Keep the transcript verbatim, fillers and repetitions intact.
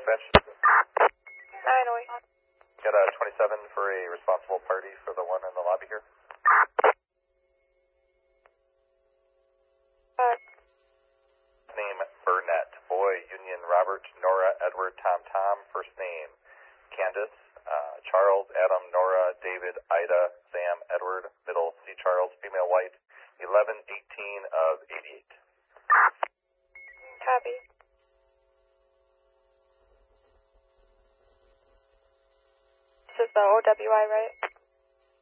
dispatch. nine oh eight. Got a twenty-seven for a responsible party for the one in the lobby here. Uh, Name Burnett. Boy, Union Robert, Nora, Edward, Tom, Tom. First name Candace, uh, Charles, Adam, Nora, David, Ida, Sam, Edward. Middle C. Charles, female white. eleven eighteen of eighty-eight. copy. This is the O W I, right?